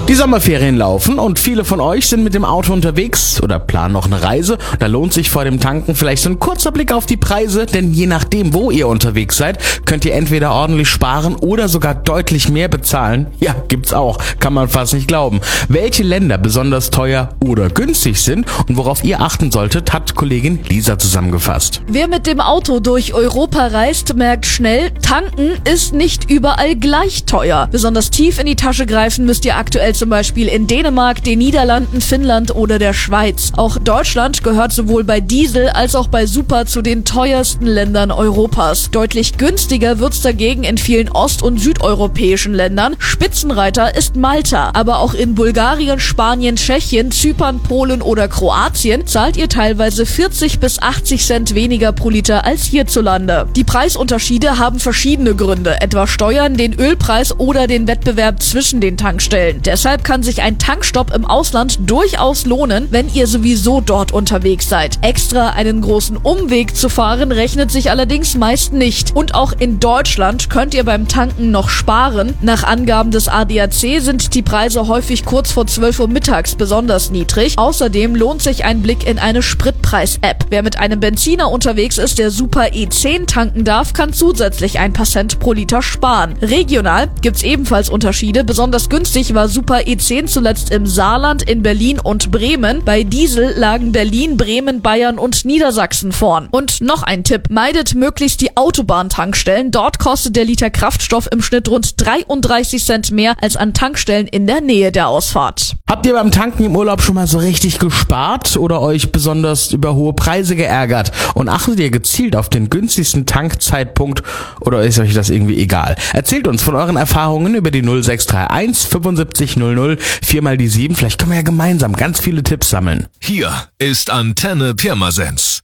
Die Sommerferien laufen und viele von euch sind mit dem Auto unterwegs oder planen noch eine Reise. Da lohnt sich vor dem Tanken vielleicht so ein kurzer Blick auf die Preise, denn je nachdem, wo ihr unterwegs seid, könnt ihr entweder ordentlich sparen oder sogar deutlich mehr bezahlen. Ja, gibt's auch, kann man fast nicht glauben. Welche Länder besonders teuer oder günstig sind und worauf ihr achten solltet, hat Kollegin Lisa zusammengefasst. Wer mit dem Auto durch Europa reist, merkt schnell, tanken ist nicht überall gleich teuer. Besonders tief in die Tasche greifen müsst ihr aktuell zum Beispiel in Dänemark, den Niederlanden, Finnland oder der Schweiz. Auch Deutschland gehört sowohl bei Diesel als auch bei Super zu den teuersten Ländern Europas. Deutlich günstiger wird's dagegen in vielen ost- und südeuropäischen Ländern. Spitzenreiter ist Malta. Aber auch in Bulgarien, Spanien, Tschechien, Zypern, Polen oder Kroatien zahlt ihr teilweise 40 bis 80 Cent weniger pro Liter als hierzulande. Die Preisunterschiede haben verschiedene Gründe, etwa Steuern, den Ölpreis oder den Wettbewerb zwischen den Tankstellen. Deshalb kann sich ein Tankstopp im Ausland durchaus lohnen, wenn ihr sowieso dort unterwegs seid. Extra einen großen Umweg zu fahren rechnet sich allerdings meist nicht. Und auch in Deutschland könnt ihr beim Tanken noch sparen. Nach Angaben des ADAC sind die Preise häufig kurz vor 12 Uhr mittags besonders niedrig. Außerdem lohnt sich ein Blick in eine Spritpreis-App. Wer mit einem Benziner unterwegs ist, der Super E10 tanken darf, kann zusätzlich ein paar Cent pro Liter sparen. Regional gibt's ebenfalls Unterschiede. Besonders günstig war Super E10 zuletzt im Saarland, in Berlin und Bremen. Bei Diesel lagen Berlin, Bremen, Bayern und Niedersachsen vorn. Und noch ein Tipp: Meidet möglichst die Autobahntankstellen. Dort kostet der Liter Kraftstoff im Schnitt rund 33 Cent mehr als an Tankstellen in der Nähe der Ausfahrt. Habt ihr beim Tanken im Urlaub schon mal so richtig gespart oder euch besonders über hohe Preise geärgert? Und achtet ihr gezielt auf den günstigsten Tankzeitpunkt oder ist euch das irgendwie egal? Erzählt uns von euren Erfahrungen über die 0631 75 00 4 mal die 7. Vielleicht können wir ja gemeinsam ganz viele Tipps sammeln. Hier ist Antenne Pirmasens.